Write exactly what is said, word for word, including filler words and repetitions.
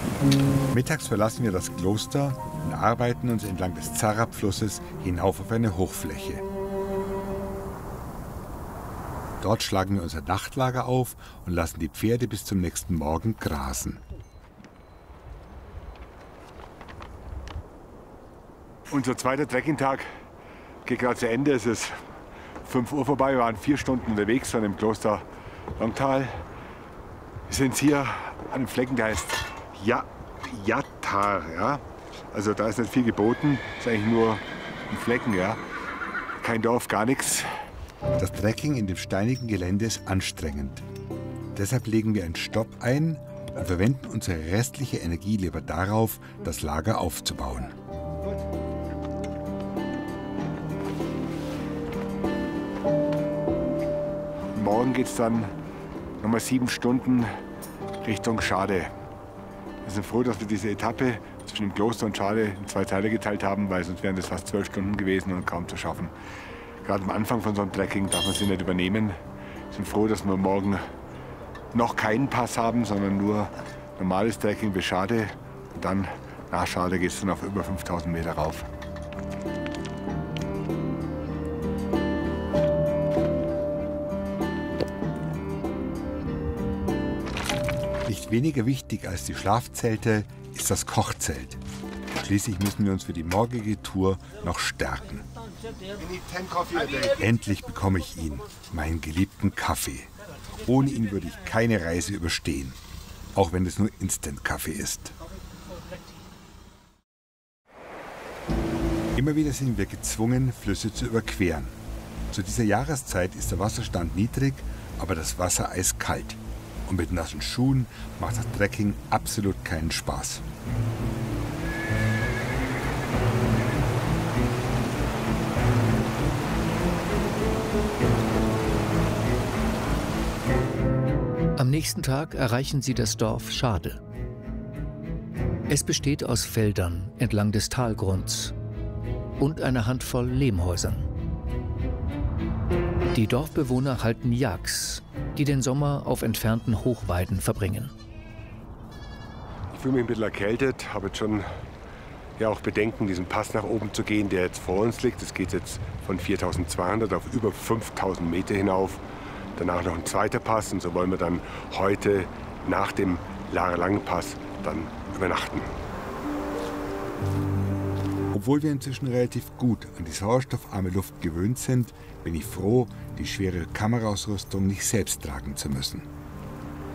Mittags verlassen wir das Kloster und arbeiten uns entlang des Zarab-Flusses hinauf auf eine Hochfläche. Dort schlagen wir unser Nachtlager auf und lassen die Pferde bis zum nächsten Morgen grasen. Unser zweiter Trekkingtag geht gerade zu Ende. Es ist fünf Uhr vorbei. Wir waren vier Stunden unterwegs von dem Kloster Longtal. Wir sind hier an einem Flecken, der heißt ja, Yatar. Ja? Also da ist nicht viel geboten. Es ist eigentlich nur ein Flecken. Ja? Kein Dorf, gar nichts. Das Trekking in dem steinigen Gelände ist anstrengend. Deshalb legen wir einen Stopp ein und verwenden unsere restliche Energie lieber darauf, das Lager aufzubauen. Morgen geht es dann nochmal sieben Stunden Richtung Schade. Wir sind froh, dass wir diese Etappe zwischen dem Kloster und Schade in zwei Teile geteilt haben, weil sonst wären das fast zwölf Stunden gewesen und kaum zu schaffen. Gerade am Anfang von so einem Trekking darf man sie nicht übernehmen. Wir sind froh, dass wir morgen noch keinen Pass haben, sondern nur normales Trekking bis Schade. Und dann nach Schade geht es dann auf über fünftausend Meter rauf. Nicht weniger wichtig als die Schlafzelte ist das Kochzelt. Schließlich müssen wir uns für die morgige Tour noch stärken. Endlich bekomme ich ihn, meinen geliebten Kaffee. Ohne ihn würde ich keine Reise überstehen, auch wenn es nur Instant-Kaffee ist. Immer wieder sind wir gezwungen, Flüsse zu überqueren. Zu dieser Jahreszeit ist der Wasserstand niedrig, aber das Wasser eiskalt. Und mit nassen Schuhen macht das Trekking absolut keinen Spaß. Am nächsten Tag erreichen sie das Dorf Schade. Es besteht aus Feldern entlang des Talgrunds und einer Handvoll Lehmhäusern. Die Dorfbewohner halten Yaks, die den Sommer auf entfernten Hochweiden verbringen. Ich fühle mich ein bisschen erkältet, habe jetzt schon ja, auch Bedenken, diesen Pass nach oben zu gehen, der jetzt vor uns liegt. Es geht jetzt von viertausendzweihundert auf über fünftausend Meter hinauf. Danach noch ein zweiter Pass und so wollen wir dann heute nach dem Larelang-Pass dann übernachten. Obwohl wir inzwischen relativ gut an die sauerstoffarme Luft gewöhnt sind, bin ich froh, die schwere Kameraausrüstung nicht selbst tragen zu müssen.